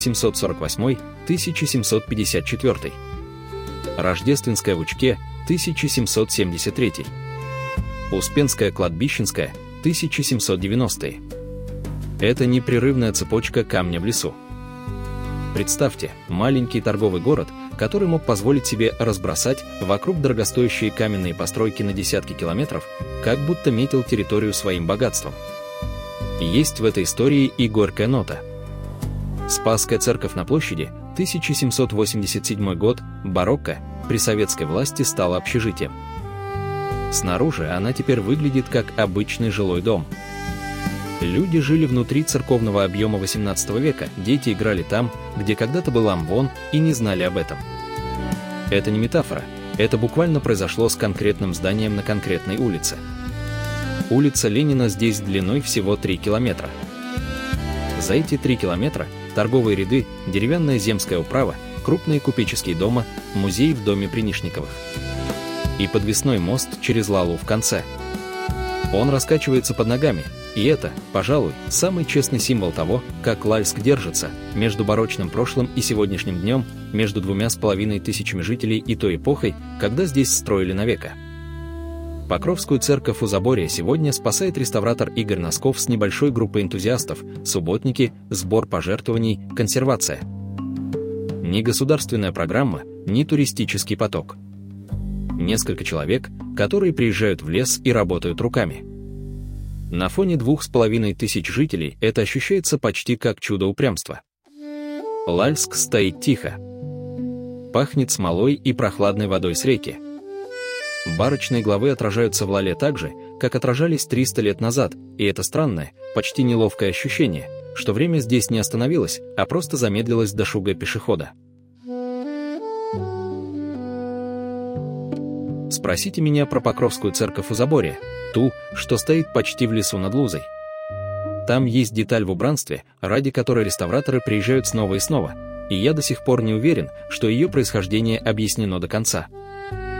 1748-1754. Рождественская в Учке, 1773. Успенская кладбищенская, 1790-е. Это непрерывная цепочка камня в лесу. Представьте, маленький торговый город, который мог позволить себе разбросать вокруг дорогостоящие каменные постройки на десятки километров, как будто метил территорию своим богатством. Есть в этой истории и горькая нота. Спасская церковь на площади, 1787 год, барокко, при советской власти стала общежитием. Снаружи она теперь выглядит как обычный жилой дом. Люди жили внутри церковного объема XVIII века, дети играли там, где когда-то был амвон, и не знали об этом. Это не метафора, это буквально произошло с конкретным зданием на конкретной улице. Улица Ленина здесь длиной всего 3 километра. За эти 3 километра торговые ряды, деревянная земская управа, крупные купеческие дома, музей в доме Принишниковых. И подвесной мост через Лалу в конце. Он раскачивается под ногами, и это, пожалуй, самый честный символ того, как Лальск держится между барочным прошлым и сегодняшним днем, между 2500 жителей и той эпохой, когда здесь строили навека. Покровскую церковь у Заборья сегодня спасает реставратор Игорь Носков с небольшой группой энтузиастов, субботники, сбор пожертвований, консервация. Ни государственная программа, ни туристический поток. Несколько человек, которые приезжают в лес и работают руками. На фоне 2500 жителей это ощущается почти как чудо упрямства. Лальск стоит тихо. Пахнет смолой и прохладной водой с реки. Барочные главы отражаются в Лале так же, как отражались 300 лет назад, и это странное, почти неловкое ощущение, что время здесь не остановилось, а просто замедлилось до шуга пешехода. Спросите меня про Покровскую церковь у Заборья, ту, что стоит почти в лесу над Лузой. Там есть деталь в убранстве, ради которой реставраторы приезжают снова и снова, и я до сих пор не уверен, что ее происхождение объяснено до конца.